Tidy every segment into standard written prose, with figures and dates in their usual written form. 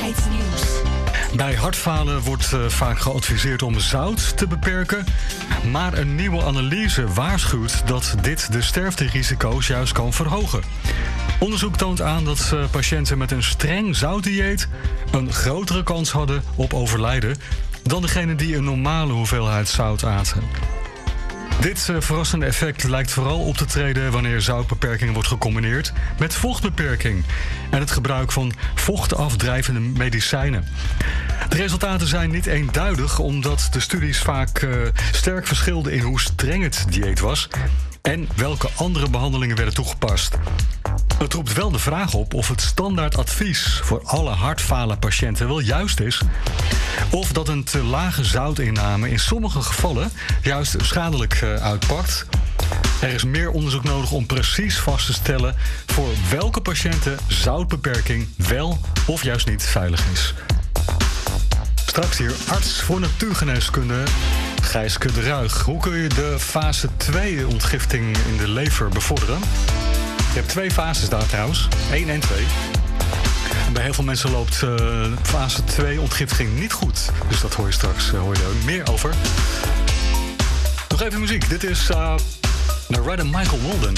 Gezondheidsnieuws. Bij hartfalen wordt vaak geadviseerd om zout te beperken. Maar een nieuwe analyse waarschuwt dat dit de sterfterisico's juist kan verhogen. Onderzoek toont aan dat patiënten met een streng zoutdieet een grotere kans hadden op overlijden dan degenen die een normale hoeveelheid zout aten. Dit verrassende effect lijkt vooral op te treden wanneer zoutbeperking wordt gecombineerd met vochtbeperking en het gebruik van vochtafdrijvende medicijnen. De resultaten zijn niet eenduidig omdat de studies vaak sterk verschilden in hoe streng het dieet was en welke andere behandelingen werden toegepast. Het roept wel de vraag op of het standaardadvies voor alle hartfalen patiënten wel juist is, of dat een te lage zoutinname in sommige gevallen juist schadelijk uitpakt. Er is meer onderzoek nodig om precies vast te stellen voor welke patiënten zoutbeperking wel of juist niet veilig is. Straks hier arts voor natuurgeneeskunde Gijske de Ruig. Hoe kun je de fase 2 ontgifting in de lever bevorderen? Je hebt 2 fases daar trouwens, 1 en 2. En bij heel veel mensen loopt fase 2 ontgiftiging niet goed. Dus dat hoor je straks hoor je er meer over. Nog even muziek. Dit is Narada Michael Walden.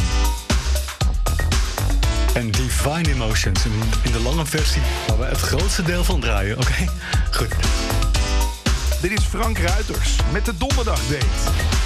En Divine Emotions in de lange versie waar we het grootste deel van draaien. Oké? Goed. Dit is Frank Ruiters met de Donderdagdate.